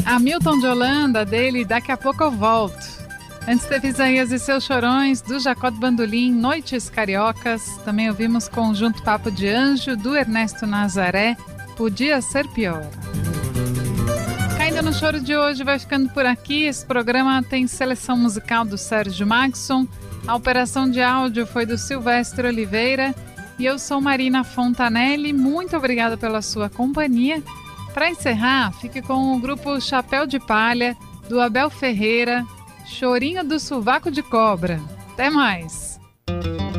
Hamilton de Holanda, dele Daqui a Pouco Eu Volto. Antes teve Isaías e Seus Chorões, do Jacó do Bandolim, Noites Cariocas. Também ouvimos Conjunto Papo de Anjo, do Ernesto Nazaré, Podia Ser Pior. Caindo no Choro de hoje vai ficando por aqui. Esse programa tem seleção musical do Sérgio Maxson, a operação de áudio foi do Silvestre Oliveira e eu sou Marina Fontanelli. Muito obrigada pela sua companhia. Para encerrar, fique com o grupo Chapéu de Palha, do Abel Ferreira, Chorinho do Sovaco de Cobra. Até mais!